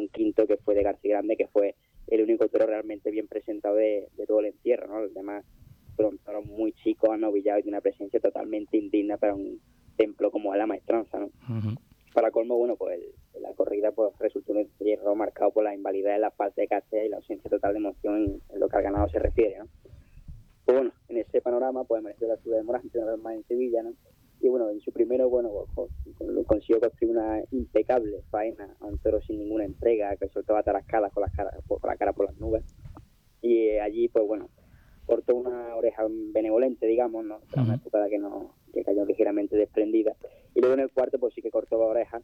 un quinto que fue de García Grande, que fue el único toro realmente bien presentado de todo el encierro, ¿no? Los demás fueron toros muy chicos, anovillados y de una presencia totalmente indigna para un templo como la Maestranza, ¿no? Uh-huh. Para colmo, bueno, pues la corrida pues resultó un encierro marcado por la invalidez, la falta de caché y la ausencia total de emoción en lo que al ganado se refiere, ¿no? Pues bueno, en ese panorama pues emergió la ciudad de Morante una vez más en Sevilla, ¿no? Y bueno, en su primero, bueno, consiguió construir una impecable faena a un toro sin ninguna entrega, que soltaba tarascadas con la cara por las nubes. Y allí, pues bueno, cortó una oreja benevolente, digamos, ¿no? Era una estocada que cayó ligeramente desprendida. Y luego en el cuarto, pues sí que cortó la oreja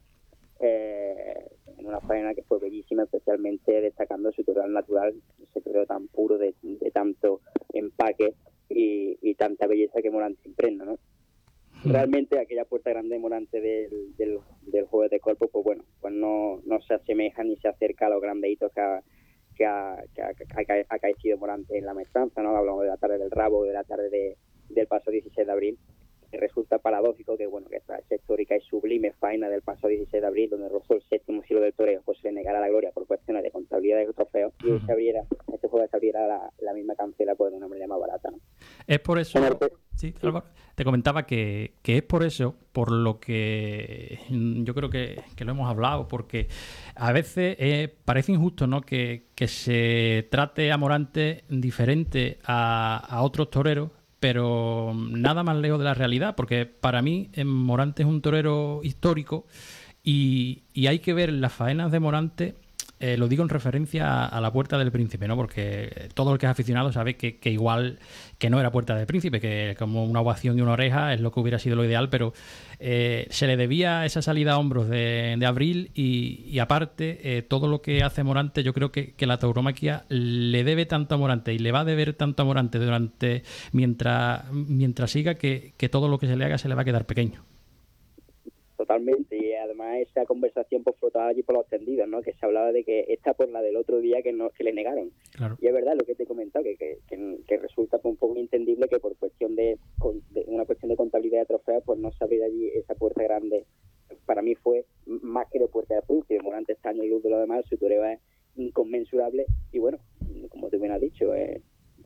en una faena que fue bellísima, especialmente destacando su toreo natural, ese toreo tan puro de tanto empaque y tanta belleza que Morante impregna, ¿no? Realmente aquella puerta grande de Morante del juego de cuerpo, pues bueno, pues no se asemeja ni se acerca a los grandes hitos que ha acaecido Morante en la Maestranza, ¿no? Hablamos de la tarde del Rabo, de la tarde del paso 16 de abril. Resulta paradójico que, bueno, que esa histórica y sublime faena del paso 16 de abril, donde rozó el séptimo cielo del toreo, pues se le negara la gloria por cuestiones de contabilidad de trofeos, y este juego se abriera la misma cancela por una manera más barata, ¿no? Es por eso, sí, Álvaro, te comentaba que es por eso, por lo que yo creo que lo hemos hablado, porque a veces parece injusto, ¿no?, que se trate a Morante diferente a otros toreros, pero nada más lejos de la realidad, porque para mí Morante es un torero histórico y hay que ver las faenas de Morante. Lo digo en referencia a la Puerta del Príncipe, ¿no? Porque todo el que es aficionado sabe que igual que no era Puerta del Príncipe, que como una ovación y una oreja es lo que hubiera sido lo ideal, pero se le debía esa salida a hombros de abril y aparte todo lo que hace Morante, yo creo que la tauromaquia le debe tanto a Morante y le va a deber tanto a Morante mientras siga que todo lo que se le haga se le va a quedar pequeño. Totalmente, y además esa conversación pues flotaba allí por los tendidos, ¿no? Que se hablaba de que esta por la del otro día que le negaron. Claro. Y es verdad lo que te he comentado, que resulta un poco entendible que por cuestión de una cuestión de contabilidad de trofeos pues no se abriera allí esa puerta grande. Para mí fue más que de Puerta del Príncipe. Morante está año luz de lo demás, su toreo es inconmensurable y bueno, como tú bien has dicho, el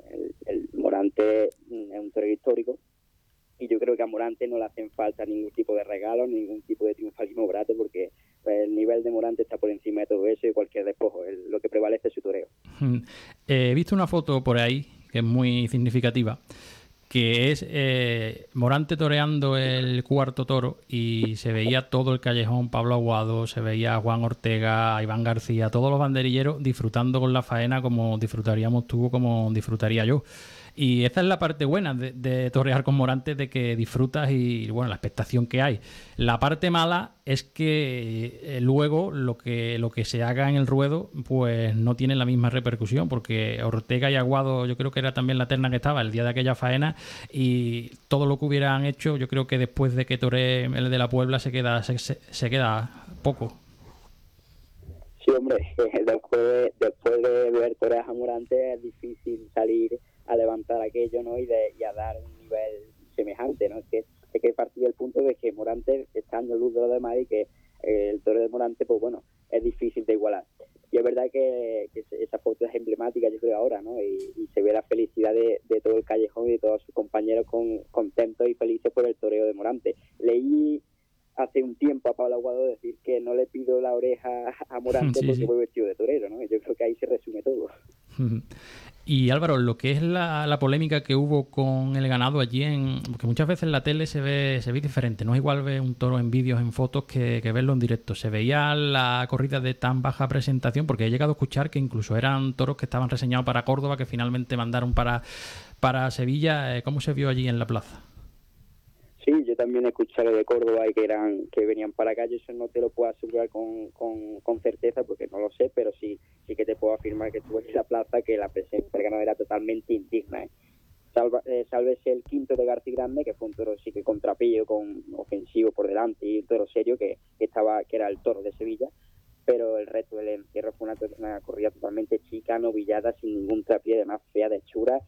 Morante es un torero histórico. Y yo creo que a Morante no le hacen falta ningún tipo de regalo, ningún tipo de triunfalismo barato, porque el nivel de Morante está por encima de todo eso y cualquier despojo. Lo que prevalece es su toreo. He visto una foto por ahí que es muy significativa, que es Morante toreando el cuarto toro y se veía todo el callejón, Pablo Aguado, se veía a Juan Ortega, a Iván García, todos los banderilleros disfrutando con la faena como disfrutaríamos tú, como disfrutaría yo. Y esa es la parte buena de torear con Morante, de que disfrutas y bueno, la expectación que hay. La parte mala es que luego lo que se haga en el ruedo pues no tiene la misma repercusión, porque Ortega y Aguado yo creo que era también la terna que estaba el día de aquella faena y todo lo que hubieran hecho yo creo que después de que toree el de la Puebla se queda poco. Sí, hombre, después de ver torear a Morante es difícil salir a levantar aquello, ¿no? Y a dar un nivel semejante, ¿no? Es que partir del punto de que Morante está año luz de los demás y que el toro de Morante, pues bueno, es difícil de igualar. Y es verdad que esa foto es emblemática, yo creo, ahora, ¿no? Y se ve la felicidad de todo el callejón y de todos sus compañeros contentos y felices por el toreo de Morante. Leí hace un tiempo a Pablo Aguado decir que no le pido la oreja a Morante porque voy vestido de torero, ¿no? Y yo creo que ahí se resume todo. Y Álvaro, lo que es la polémica que hubo con el ganado allí, porque muchas veces en la tele se ve diferente, no es igual ver un toro en vídeos, en fotos, que verlo en directo. Se veía la corrida de tan baja presentación, porque he llegado a escuchar que incluso eran toros que estaban reseñados para Córdoba, que finalmente mandaron para Sevilla. ¿Cómo se vio allí en la plaza? Sí, yo también he escuchado de Córdoba y que venían para acá. Yo eso no te lo puedo asegurar con certeza porque no lo sé, pero sí que te puedo afirmar que estuve en la plaza, que la presencia del ganado era totalmente indigna. Sálvese el quinto de García Grande, que fue un toro sí que contrapillo, con ofensivo por delante y un toro serio que era el toro de Sevilla, pero el resto del encierro fue una corrida totalmente chica, novillada, sin ningún trapié, además fea de hechura.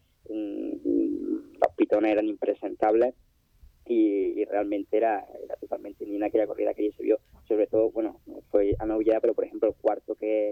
Los pitones eran impresentables. Y realmente era totalmente indigna aquella corrida que allí se vio. Sobre todo, bueno, fue anovillada, pero por ejemplo el cuarto que